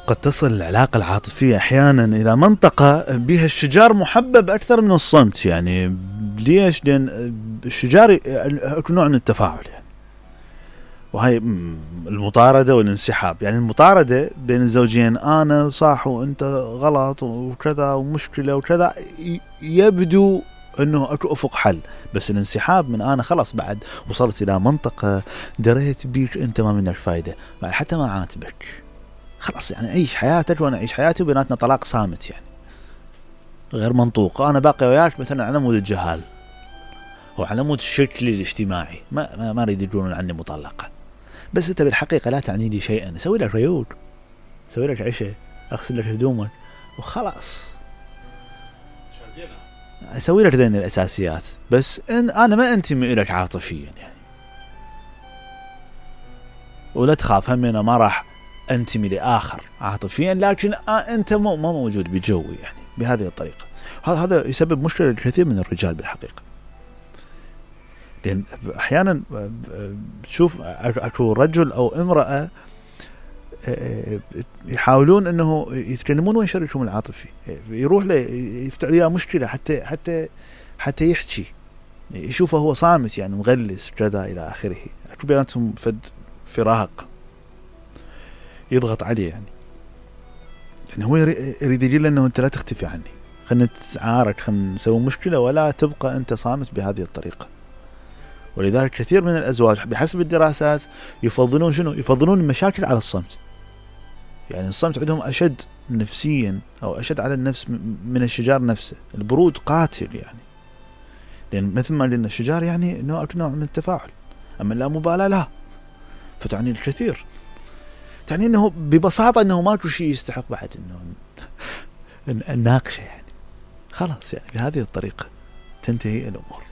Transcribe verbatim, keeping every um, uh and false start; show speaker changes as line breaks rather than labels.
قد تصل العلاقة العاطفية أحيانا إلى منطقة بها الشجار محبب أكثر من الصمت. يعني ليش؟ لأن الشجار نوع من التفاعل يعني، وهي المطاردة والانسحاب. يعني المطاردة بين الزوجين، أنا صح وأنت غلط وكذا ومشكلة وكذا، يبدو أنه أكو أفق حل. بس الانسحاب من أنا خلاص بعد وصلت إلى منطقة دريت بيك أنت ما منك فايدة، بعد حتى ما عاتبك، خلاص يعني عيش حياتك وأنا عيش حياتي، وبيناتنا طلاق صامت يعني غير منطوق. أنا باقي وياك مثلا على مود الجهال وعلى مود الشكل الاجتماعي، ما ما, ما أريد يقولون عني مطلقة، بس أنت بالحقيقة لا تعني لي شيئا. أسوي لك ريود، أسوي لك عشاء، أغسل لك هدومك وخلاص، أسوي لك ذين الأساسيات. بس إن أنا ما أنتمي إليك عاطفيا يعني، ولا تخاف هم أنا ما راح أنتمي لآخر عاطفيا، لكن أنت مو ما موجود بجوي يعني بهذه الطريقة. هذا هذا يسبب مشكلة للكثير من الرجال بالحقيقة. لأن أحيانا تشوف أكو رجل أو امرأة يحاولون أنه يتكلمون وين شريكهم العاطفي، يروح له يفتح له مشكلة حتى حتى حتى يحكي، يشوفه هو صامت يعني مغلس كذا إلى آخره. أكو بيناتهم فد فراق يضغط عليه يعني، يعني هو يريد يقول له أنه أنت لا تختفي عني، خلنا نتعارك، خلنا نسوي مشكلة، ولا تبقى أنت صامت بهذه الطريقة. ولذلك كثير من الأزواج بحسب الدراسات يفضلون شنو؟ يفضلون المشاكل على الصمت. يعني الصمت عندهم أشد نفسيا أو أشد على النفس من الشجار نفسه. البرود قاتل يعني، لأن مثل ما قلنا الشجار يعني نوع نوع من التفاعل، أما لا مبالاة لا، فتعني الكثير، تعني أنه ببساطة أنه ماكو شيء يستحق بعد أنه الناقشة يعني. خلاص يعني بهذه الطريقة تنتهي الأمور.